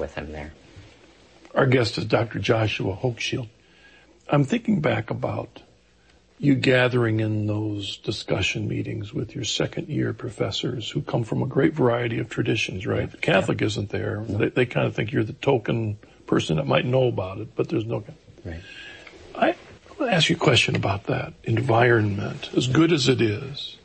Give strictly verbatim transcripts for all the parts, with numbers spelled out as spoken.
with him there. Our guest is Doctor Joshua Hochschild. I'm thinking back about you gathering in those discussion meetings with your second-year professors who come from a great variety of traditions, right? The Catholic yeah. isn't there. No. They, they kind of think you're the token person that might know about it, but there's no... Right. I, I want to ask you a question about that environment. As good as it is,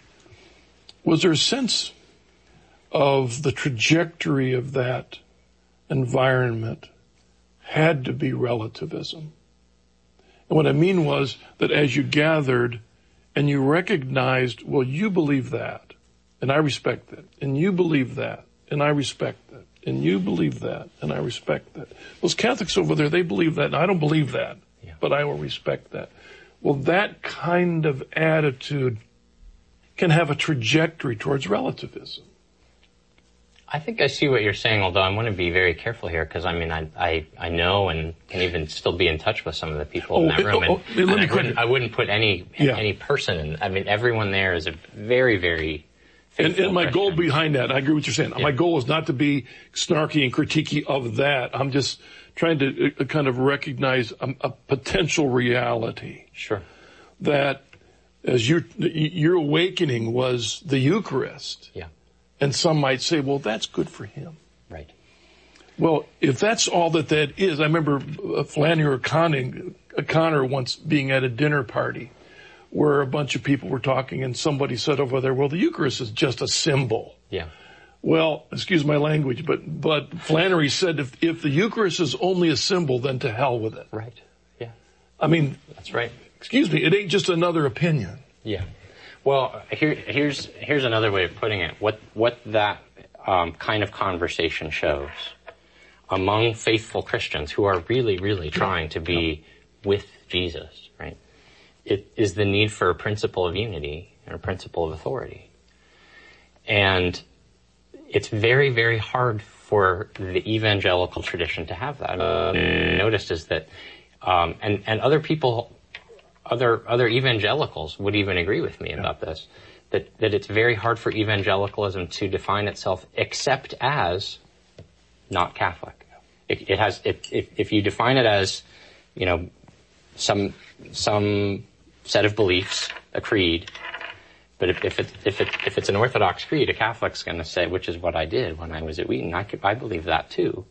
was there a sense of the trajectory of that environment had to be relativism? And what I mean was that as you gathered and you recognized, well, you believe that, and I respect that, and you believe that, and I respect that, and you believe that, and I respect that. Those Catholics over there, they believe that, and I don't believe that, yeah. but I will respect that. Well, that kind of attitude can have a trajectory towards relativism. I think I see what you're saying, although I want to be very careful here because, I mean, I, I I know and can even still be in touch with some of the people oh, in that room. Oh, oh, and, and I, wouldn't, I wouldn't put any yeah. any person in. I mean, everyone there is a very, very And, and my Christian. goal behind that, I agree with what you're saying. Yeah. My goal is not to be snarky and critiquey of that. I'm just trying to uh, kind of recognize a, a potential reality. Sure. That as your your awakening was the Eucharist. Yeah. And some might say, well, that's good for him. Right. Well, if that's all that that is, I remember Flannery O'Connor once being at a dinner party where a bunch of people were talking and somebody said over there, well, the Eucharist is just a symbol. Yeah. Well, excuse my language, but, but Flannery said if, if the Eucharist is only a symbol, then to hell with it. Right. Yeah. I mean. That's right. Excuse me, it ain't just another opinion. Yeah. Well, here, here's here's another way of putting it. What what that um, kind of conversation shows among faithful Christians who are really, really trying to be with Jesus, right? It is the need for a principle of unity and a principle of authority. And it's very, very hard for the evangelical tradition to have that. Uh, noticed is that, um, and and other people. Other other evangelicals would even agree with me about this, that, that it's very hard for evangelicalism to define itself except as not Catholic. It, it has if, if if you define it as, you know, some some set of beliefs, a creed, but if if it, if it if it's an Orthodox creed, a Catholic's going to say, which is what I did when I was at Wheaton. I could, I believe that too.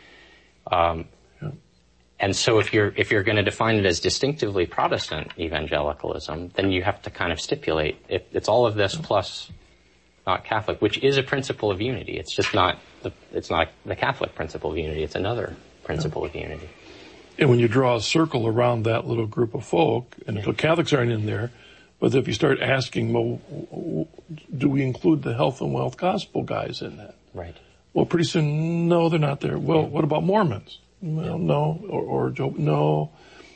Um. And so if you're, if you're going to define it as distinctively Protestant evangelicalism, then you have to kind of stipulate it, it's all of this plus not Catholic, which is a principle of unity. It's just not the, it's not the Catholic principle of unity. It's another principle yeah. of unity. And when you draw a circle around that little group of folk, and yeah. the Catholics aren't in there, but if you start asking, well, do we include the health and wealth gospel guys in that? Right. Well, pretty soon, no, they're not there. Well, yeah. what about Mormons? Well, no, or, or Joe, no,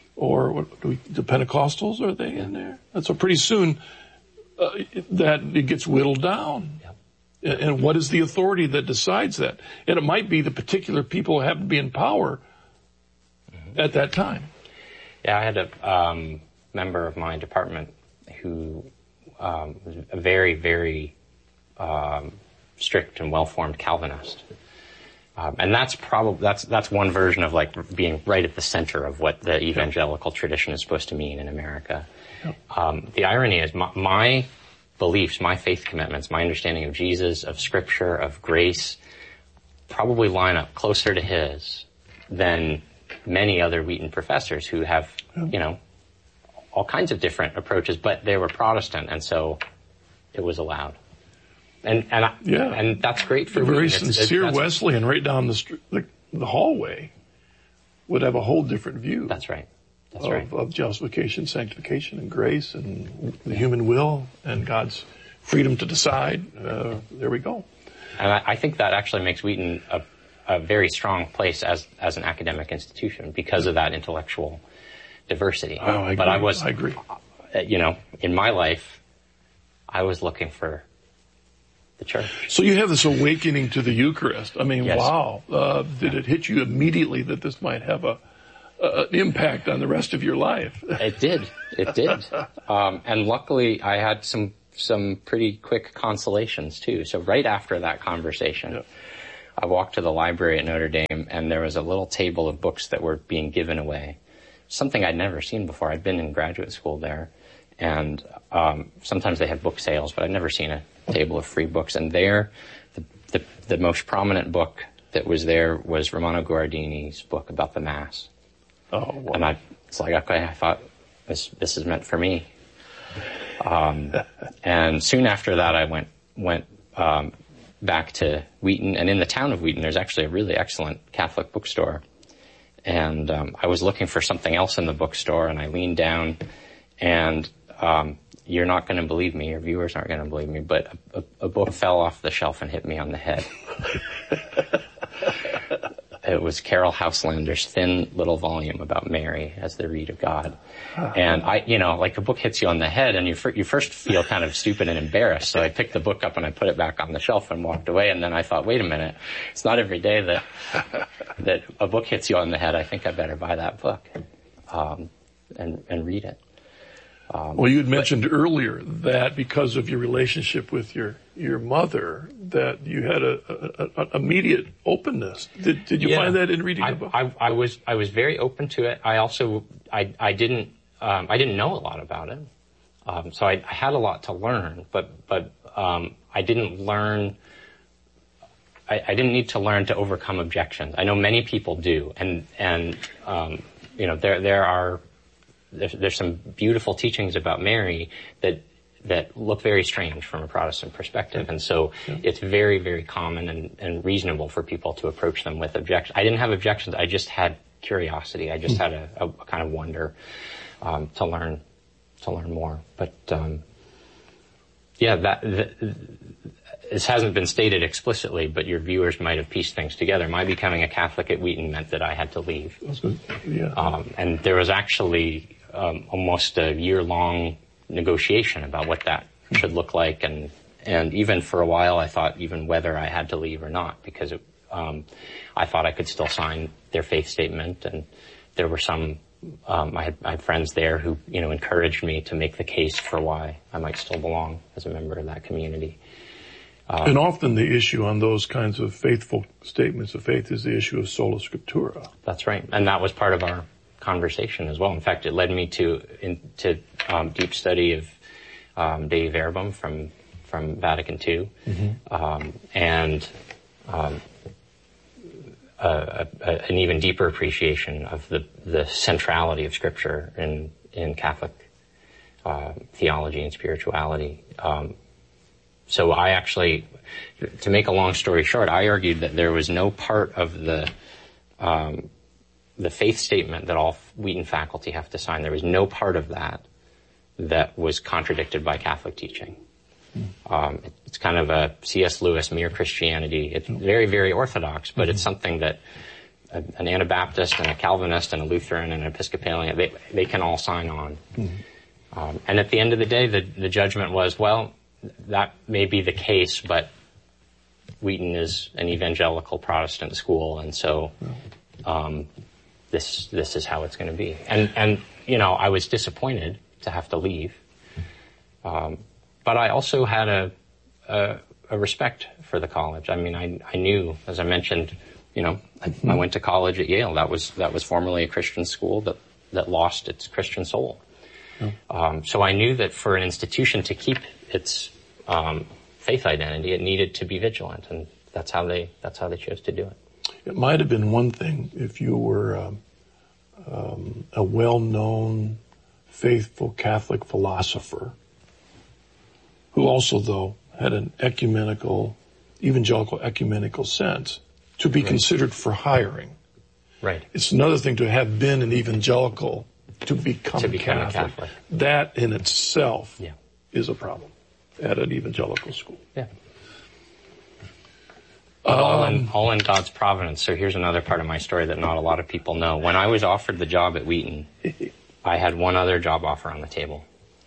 or what, do we, the Pentecostals, are they yeah. in there? And so pretty soon, uh, that it gets whittled down. Yeah. And, and what is the authority that decides that? And it might be the particular people who happen to be in power mm-hmm. at that time. Yeah, I had a um, member of my department who um, was a very, very um, strict and well-formed Calvinist. Um, and that's probably, that's, that's one version of like being right at the center of what the evangelical yeah. tradition is supposed to mean in America. Yeah. Um, the irony is my, my beliefs, my faith commitments, my understanding of Jesus, of scripture, of grace, probably line up closer to his than many other Wheaton professors who have, yeah. you know, all kinds of different approaches, but they were Protestant, and so it was allowed. And and I, yeah. and that's great for a very Wheaton. sincere it's, it's, Wesleyan right down the, street, the the hallway would have a whole different view. That's right. That's of, right. Of justification, sanctification, and grace, and the human will, and God's freedom to decide. Uh, there we go. And I, I think that actually makes Wheaton a, a very strong place as as an academic institution because of that intellectual diversity. Oh, I agree. But I was, I agree. You know, in my life, I was looking for the church. So you have this awakening to the Eucharist. I mean, yes. wow. Uh, did it hit you immediately that this might have a, a an impact on the rest of your life? It did. It did. Um, and luckily I had some, some pretty quick consolations too. So right after that conversation, yeah. I walked to the library at Notre Dame, and there was a little table of books that were being given away. Something I'd never seen before. I'd been in graduate school there, and um, sometimes they had book sales, but I'd never seen a table of free books. And there, the, the, the most prominent book that was there was Romano Guardini's book about the Mass. Oh, wow. And I, it's like, okay, I thought this this is meant for me. Um, and soon after that, I went went um, back to Wheaton, and in the town of Wheaton, there's actually a really excellent Catholic bookstore. And um, I was looking for something else in the bookstore, and I leaned down, and um, you're not going to believe me, your viewers aren't going to believe me, but a, a, a book fell off the shelf and hit me on the head. It was Carol Houselander's thin little volume about Mary as the Reed of God. And I, you know, like a book hits you on the head and you, fir- you first feel kind of stupid and embarrassed. So I picked the book up and I put it back on the shelf and walked away. And then I thought, wait a minute, it's not every day that, that a book hits you on the head. I think I better buy that book, um, and, and read it. Um, well, you had mentioned but, earlier that because of your relationship with your, your mother, that you had a, a, a immediate openness. Did, did you yeah, find that in reading I, the book? I, I was I was very open to it. I also I I didn't um, I didn't know a lot about it, um, so I, I had a lot to learn. But but um, I didn't learn. I, I didn't need to learn to overcome objections. I know many people do, and and um, you know there there are. There's, there's some beautiful teachings about Mary that that look very strange from a Protestant perspective, and so yeah. it's very, very common and, and reasonable for people to approach them with objections. I didn't have objections; I just had curiosity. I just mm. had a, a, a kind of wonder um, to learn to learn more. But um, yeah, that the, this hasn't been stated explicitly, but your viewers might have pieced things together. My becoming a Catholic at Wheaton meant that I had to leave, yeah. um, and there was actually. Um, almost a year-long negotiation about what that should look like, and and even for a while I thought even whether I had to leave or not, because it, um, I thought I could still sign their faith statement, and there were some um, I, had, I had friends there who you know encouraged me to make the case for why I might still belong as a member of that community. Um, and often the issue on those kinds of faithful statements of faith is the issue of sola scriptura. That's right, and that was part of our conversation as well. In fact, it led me to into um, deep study of um, Dei Verbum from from Vatican Two, mm-hmm. um, and um, a, a, an even deeper appreciation of the the centrality of Scripture in in Catholic uh, theology and spirituality. Um, so I actually, to make a long story short, I argued that there was no part of the um, the faith statement that all Wheaton faculty have to sign, there was no part of that that was contradicted by Catholic teaching. Mm. Um, it, it's kind of a C S Lewis mere Christianity. It's very, very orthodox, but mm-hmm. it's something that a, an Anabaptist and a Calvinist and a Lutheran and an Episcopalian, they, they can all sign on. Mm-hmm. Um, and at the end of the day, the, the judgment was, well, that may be the case, but Wheaton is an evangelical Protestant school, and so um, this this is how it's going to be. And and you know, I was disappointed to have to leave, um, but I also had a, a a respect for the college. I mean, I I knew, as I mentioned, you know, I, I went to college at Yale. That was that was formerly a Christian school that that lost its Christian soul. Oh. Um, so I knew that for an institution to keep its um, faith identity, it needed to be vigilant, and that's how they that's how they chose to do it. It might have been one thing if you were um, um, a well-known, faithful Catholic philosopher who also, though, had an ecumenical, evangelical ecumenical sense to be right. considered for hiring. Right. It's another thing to have been an evangelical to become, to become Catholic. a Catholic. That in itself yeah. is a problem at an evangelical school. Yeah. But all in, all in God's providence. So here's another part of my story that not a lot of people know. When I was offered the job at Wheaton, I had one other job offer on the table.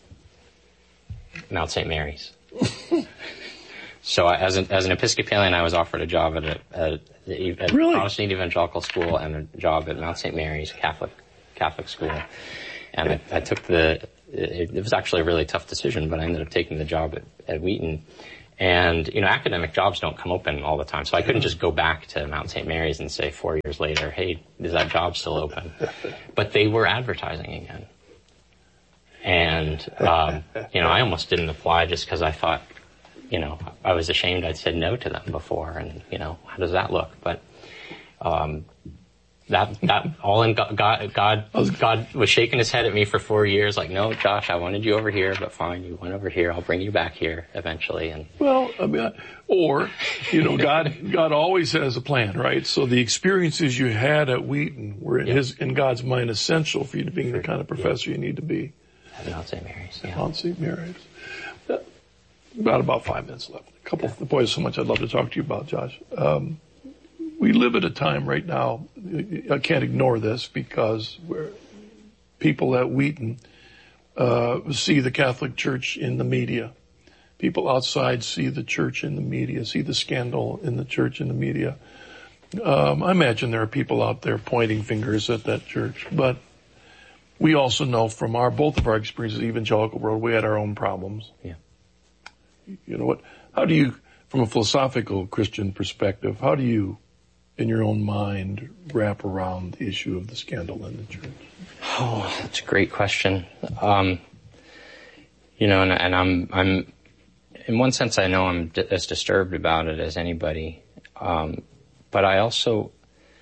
Mount Saint Mary's. So I, as, an, as an Episcopalian, I was offered a job at a, a, a really? Protestant evangelical school and a job at Mount Saint Mary's Catholic Catholic school. And I, I took the, it, it was actually a really tough decision, but I ended up taking the job at, at Wheaton. And, you know, academic jobs don't come open all the time. So I couldn't just go back to Mount Saint Mary's and say four years later, hey, is that job still open? But they were advertising again. And, um, you know, I almost didn't apply just because I thought, you know, I was ashamed I'd said no to them before. And, you know, how does that look? But, um, That, that, all in God, God, God, God was shaking his head at me for four years, like, no, Josh, I wanted you over here, but fine, you went over here, I'll bring you back here eventually. And well, I mean, or, you know, God, God always has a plan, right? So the experiences you had at Wheaton were in yeah. his, in God's mind, essential for you to being the kind of professor yeah. you need to be. At Mount Saint Mary's, yeah. At Mount Saint Mary's. About, about five minutes left. A couple, yeah. boy, so much I'd love to talk to you about, Josh. Um, We live at a time right now, I can't ignore this, because we're, people at Wheaton uh, see the Catholic Church in the media. People outside see the church in the media, see the scandal in the church in the media. Um, I imagine there are people out there pointing fingers at that church, but we also know from our both of our experiences in the evangelical world, we had our own problems. Yeah. You know what? How do you, from a philosophical Christian perspective, how do you in your own mind wrap around the issue of the scandal in the church? Oh, that's a great question. Um, you know, and, and I'm, I'm, in one sense, I know I'm d- as disturbed about it as anybody. Um, but I also,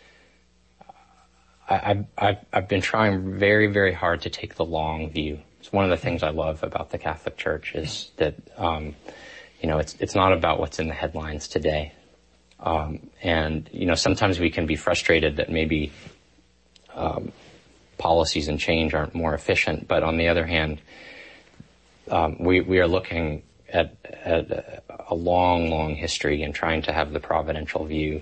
I, I've, I've been trying very, very hard to take the long view. It's one of the things I love about the Catholic Church is that, um, you know, it's, it's not about what's in the headlines today. Um, and, you know, sometimes we can be frustrated that maybe, um, policies and change aren't more efficient. But on the other hand, um, we, we are looking at, at a long, long history and trying to have the providential view.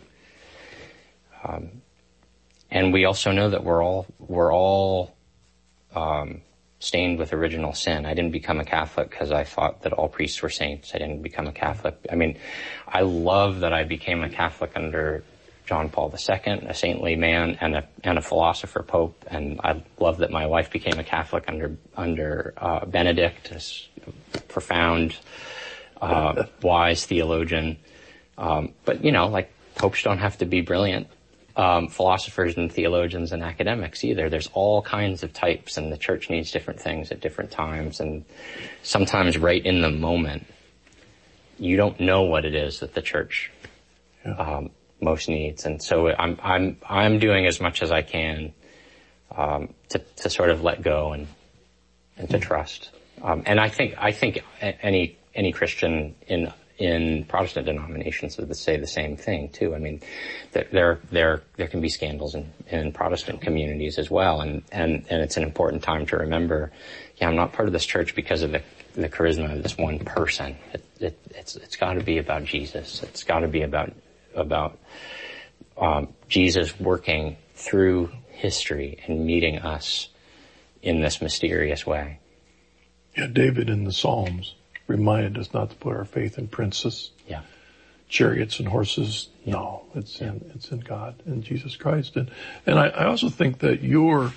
Um, and we also know that we're all, we're all, um, stained with original sin. I didn't become a Catholic because I thought that all priests were saints. I didn't become a Catholic. I mean, I love that I became a Catholic under John Paul the Second, a saintly man and a and a philosopher pope, and I love that my wife became a Catholic under under uh, Benedict, a profound, uh, wise theologian. Um, but you know, like popes don't have to be brilliant. Um, philosophers and theologians and academics either. There's all kinds of types, and the church needs different things at different times, and sometimes right in the moment, you don't know what it is that the church yeah. um, most needs. And so I'm I'm I'm doing as much as I can um, to to sort of let go and and to trust. Um, and I think I think any any Christian in in Protestant denominations would say the same thing too. I mean, there there there can be scandals in, in Protestant communities as well, and, and, and it's an important time to remember. Yeah, I'm not part of this church because of the the charisma of this one person. It, it, it's it's got to be about Jesus. It's got to be about about um, Jesus working through history and meeting us in this mysterious way. Yeah, David in the Psalms reminded us not to put our faith in princes, yeah, chariots and horses. Yeah. No, it's yeah. in it's in God and Jesus Christ. And and I, I also think that your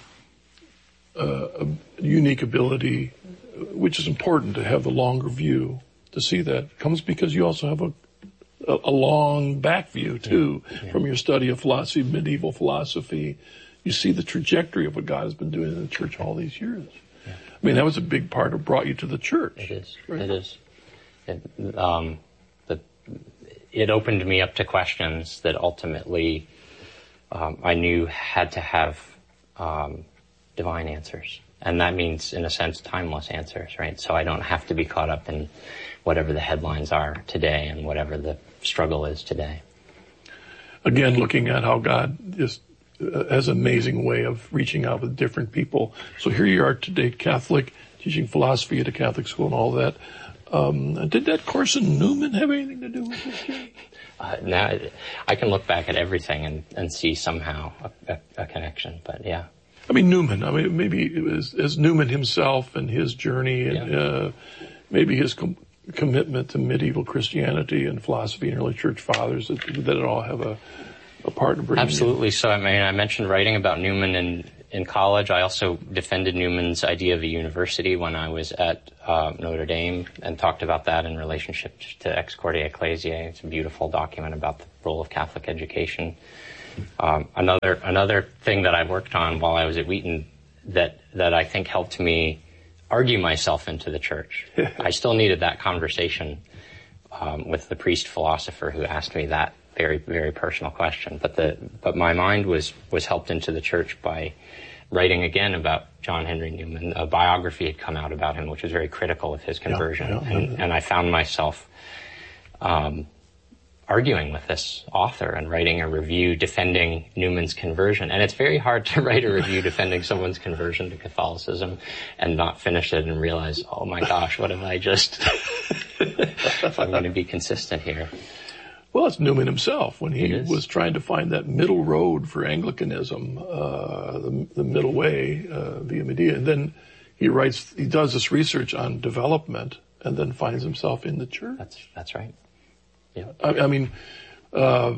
uh, unique ability, which is important to have the longer view, to see that comes because you also have a a, a long back view too, yeah. Yeah. from your study of philosophy, medieval philosophy. You see the trajectory of what God has been doing in the church all these years. I mean, that was a big part of brought you to the church. It is. Right? It is. It, um, the, it opened me up to questions that ultimately um, I knew had to have um, divine answers. And that means, in a sense, timeless answers, right? So I don't have to be caught up in whatever the headlines are today and whatever the struggle is today. Again, looking at how God just has an amazing way of reaching out with different people. So here you are today, Catholic, teaching philosophy at a Catholic school and all that. Um, did that course in Newman have anything to do with this? Uh, now, I can look back at everything and, and see somehow a, a, a connection, but yeah. I mean, Newman, I mean, maybe it was as Newman himself and his journey and, yeah. uh, maybe his com- commitment to medieval Christianity and philosophy and early church fathers, that, that it all have a, a part to bring. Absolutely. So, I mean, I mentioned writing about Newman in, in college. I also defended Newman's idea of a university when I was at uh, Notre Dame, and talked about that in relationship to Ex Corde Ecclesiae. It's a beautiful document about the role of Catholic education. Um, another another thing that I worked on while I was at Wheaton that that I think helped me argue myself into the church. I still needed that conversation um, with the priest philosopher who asked me that very, very personal question. But the but my mind was was helped into the church by writing again about John Henry Newman. A biography had come out about him, which was very critical of his conversion, yeah, yeah, and, yeah. and I found myself um, arguing with this author and writing a review defending Newman's conversion. And it's very hard to write a review defending someone's conversion to Catholicism and not finish it and realize, oh my gosh, what have I just, if I'm going to be consistent here. Well, it's Newman himself when he It is. was trying to find that middle road for Anglicanism, uh, the, the middle way, uh, via Medea. And then he writes, he does this research on development and then finds himself in the church. That's, that's right. Yeah. I, I mean, uh,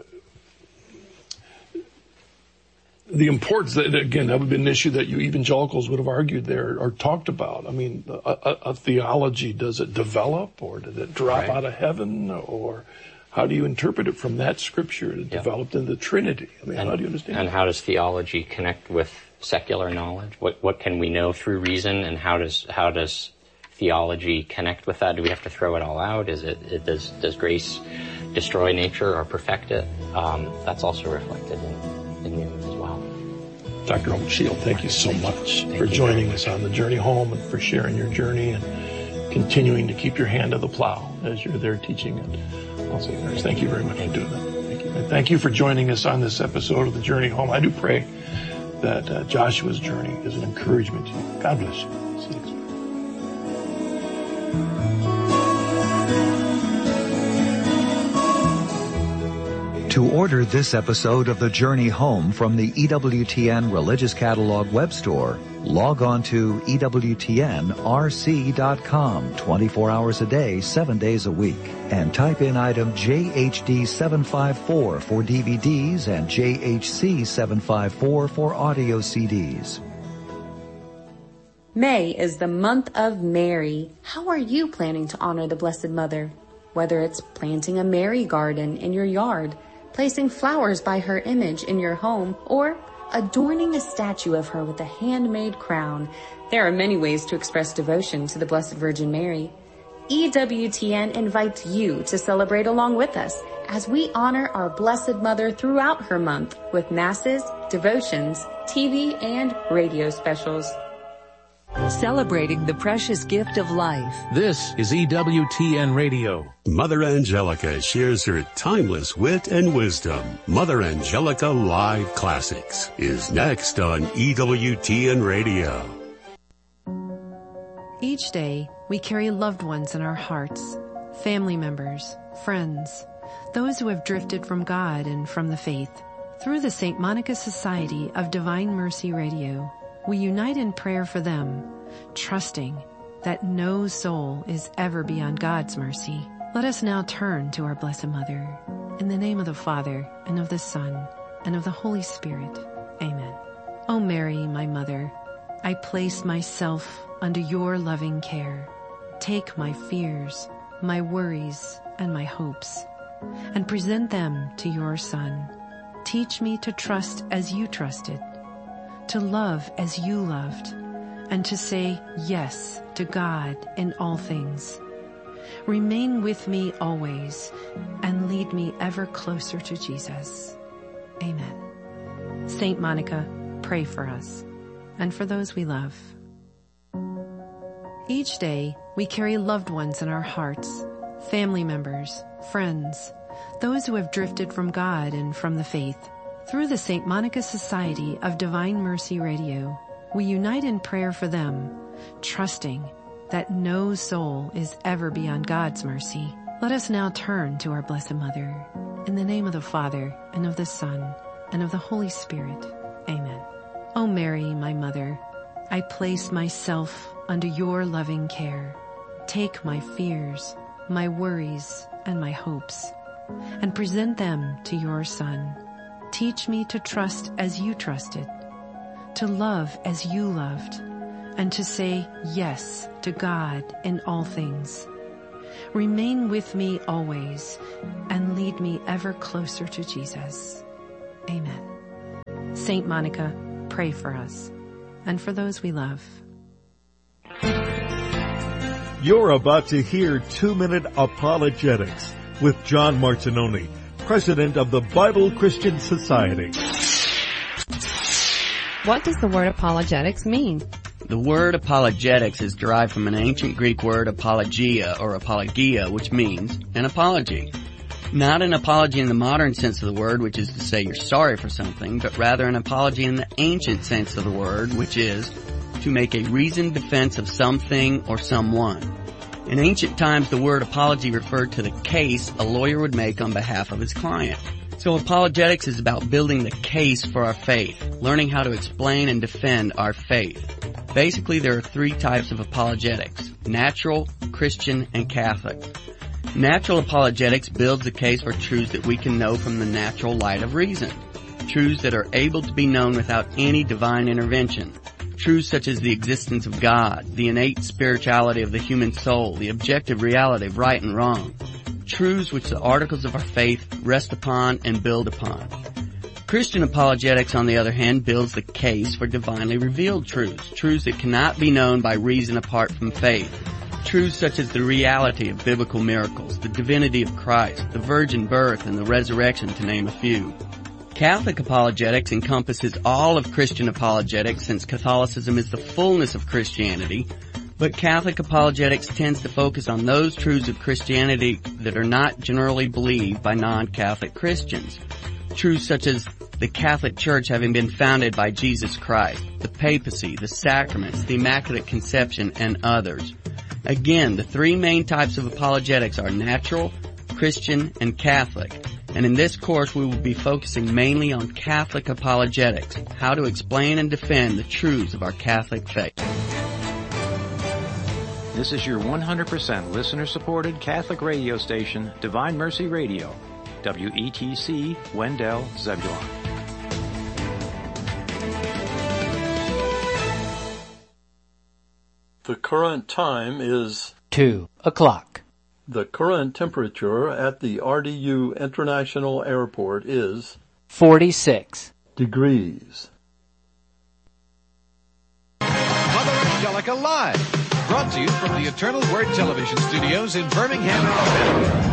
the importance that, again, that would be an issue that you evangelicals would have argued there or talked about. I mean, a, a, a theology, does it develop or did it drop Right. out of heaven, or how do you interpret it from that scripture? It Yeah. developed in the Trinity. I mean, And, how do you understand and that? how does theology connect with secular knowledge? What, what can we know through reason, and how does, how does theology connect with that? Do we have to throw it all out? Is it, it does, does grace destroy nature or perfect it? Um, that's also reflected in, in Newman as well. Doctor Helmut Scheel, thank you so much Thank for you. joining us on the journey home and for sharing your journey and continuing to keep your hand to the plow as you're there teaching at Alzheimer's. Thank you very much for doing that. Thank you. And thank you for joining us on this episode of the Journey Home. I do pray that uh, Joshua's journey is an encouragement to you. God bless you. See you next week. To order this episode of The Journey Home from the E W T N Religious Catalog web store, log on to E W T N R C dot com twenty-four hours a day, seven days a week, and type in item J H D seven five four for D V Ds and J H C seven five four for audio C Ds. May is the month of Mary. How are you planning to honor the Blessed Mother? Whether it's planting a Mary garden in your yard, placing flowers by her image in your home, or adorning a statue of her with a handmade crown, there are many ways to express devotion to the Blessed Virgin Mary. E W T N invites you to celebrate along with us as we honor our Blessed Mother throughout her month with masses, devotions, T V, and radio specials. Celebrating the precious gift of life. This is E W T N Radio. Mother Angelica shares her timeless wit and wisdom. Mother Angelica Live Classics is next on E W T N Radio. Each day, we carry loved ones in our hearts, family members, friends, those who have drifted from God and from the faith. Through the Saint Monica Society of Divine Mercy Radio, we unite in prayer for them, trusting that no soul is ever beyond God's mercy. Let us now turn to our Blessed Mother. In the name of the Father, and of the Son, and of the Holy Spirit. Amen. O Mary, my Mother, I place myself under your loving care. Take my fears, my worries, and my hopes, and present them to your Son. Teach me to trust as you trusted, to love as you loved, and to say yes to God in all things. Remain with me always and lead me ever closer to Jesus. Amen. Saint Monica, pray for us and for those we love. Each day, we carry loved ones in our hearts, family members, friends, those who have drifted from God and from the faith. Through the Saint Monica Society of Divine Mercy Radio, we unite in prayer for them, trusting that no soul is ever beyond God's mercy. Let us now turn to our Blessed Mother. In the name of the Father, and of the Son, and of the Holy Spirit. Amen. O Mary, my Mother, I place myself under your loving care. Take my fears, my worries, and my hopes, and present them to your Son. Teach me to trust as you trusted, to love as you loved, and to say yes to God in all things. Remain with me always and lead me ever closer to Jesus. Amen. Saint Monica, pray for us and for those we love. You're about to hear Two-Minute Apologetics with John Martinoni, President of the Bible Christian Society. What does the word apologetics mean? The word apologetics is derived from an ancient Greek word apologia or apologia, which means an apology. Not an apology in the modern sense of the word, which is to say you're sorry for something, but rather an apology in the ancient sense of the word, which is to make a reasoned defense of something or someone. In ancient times, the word apology referred to the case a lawyer would make on behalf of his client. So apologetics is about building the case for our faith, learning how to explain and defend our faith. Basically, there are three types of apologetics: natural, Christian, and Catholic. Natural apologetics builds the case for truths that we can know from the natural light of reason, truths that are able to be known without any divine intervention, truths such as the existence of God, the innate spirituality of the human soul, the objective reality of right and wrong, truths which the articles of our faith rest upon and build upon. Christian apologetics, on the other hand, builds the case for divinely revealed truths, truths that cannot be known by reason apart from faith, truths such as the reality of biblical miracles, the divinity of Christ, the virgin birth, and the resurrection, to name a few. Catholic apologetics encompasses all of Christian apologetics, since Catholicism is the fullness of Christianity, but Catholic apologetics tends to focus on those truths of Christianity that are not generally believed by non-Catholic Christians. Truths such as the Catholic Church having been founded by Jesus Christ, the papacy, the sacraments, the Immaculate Conception, and others. Again, the three main types of apologetics are natural, Christian, and Catholic. And in this course, we will be focusing mainly on Catholic apologetics, how to explain and defend the truths of our Catholic faith. This is your one hundred percent listener-supported Catholic radio station, Divine Mercy Radio, W E T C, Wendell, Zebulon. The current time is two o'clock. The current temperature at the R D U International Airport is forty-six degrees. Mother Angelica Live, brought to you from the Eternal Word Television Studios in Birmingham, Alabama.